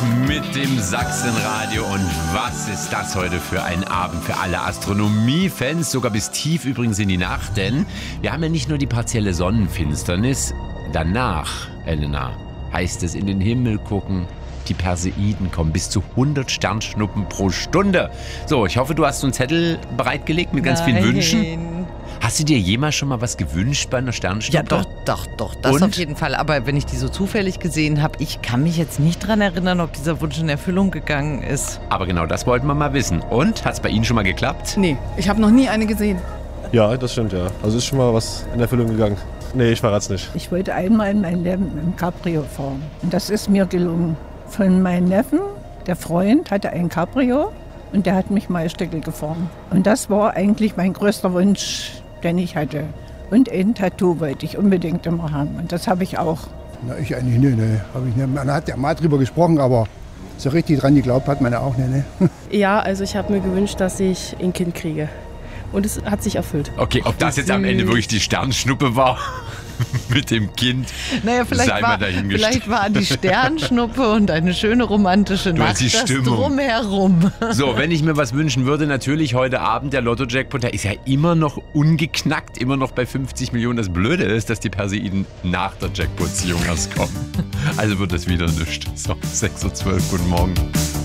mit dem Sachsenradio. Und was ist das heute für ein Abend für alle Astronomie-Fans, sogar bis tief übrigens in die Nacht, denn wir haben ja nicht nur die partielle Sonnenfinsternis, danach, Elena, heißt es in den Himmel gucken, die Perseiden kommen, bis zu 100 Sternschnuppen pro Stunde. So, ich hoffe, du hast so einen Zettel bereitgelegt mit ganz vielen Wünschen. Hast du dir jemals schon mal was gewünscht bei einer Sternschnuppe? Ja, doch, das Und? auf jeden Fall. Aber wenn ich die so zufällig gesehen habe, ich kann mich jetzt nicht dran erinnern, ob dieser Wunsch in Erfüllung gegangen ist. Aber genau das wollten wir mal wissen. Und, hat es bei Ihnen schon mal geklappt? Nee, ich habe noch nie eine gesehen. Ja, das stimmt, ja. Also ist schon mal was in Erfüllung gegangen. Nee, ich verrat's nicht. Ich wollte einmal in meinem Leben im Cabrio fahren. Und das ist mir gelungen. Von meinem Neffen, der Freund, hatte ein Cabrio und der hat mich mal ein Stückel gefahren. Und das war eigentlich mein größter Wunsch, den ich hatte. Und ein Tattoo wollte ich unbedingt immer haben. Und das habe ich auch. Na, ich eigentlich nicht, ne. Hab ich nicht. Man hat ja mal drüber gesprochen, aber so richtig dran geglaubt hat man ja auch nicht, ne. Ja, also ich habe mir gewünscht, dass ich ein Kind kriege. Und es hat sich erfüllt. Okay, ob das jetzt am Ende wirklich die Sternschnuppe war mit dem Kind, Naja, sei mal dahingestellt. vielleicht war die Sternschnuppe und eine schöne romantische Nacht die das Stimmung. Drumherum. So, wenn ich mir was wünschen würde, natürlich heute Abend der Lotto-Jackpot, der ist ja immer noch ungeknackt, immer noch bei 50 Millionen. Das Blöde ist, dass die Perseiden nach der Jackpot-Ziehung erst kommen. Also wird das wieder nichts. So, 6:12 Uhr, guten Morgen.